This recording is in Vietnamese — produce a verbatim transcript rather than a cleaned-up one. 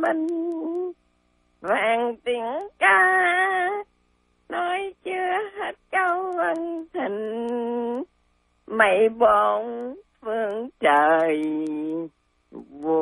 bình, vàng tiếng ca nói chưa hết câu ân tình, mây bồn phương trời.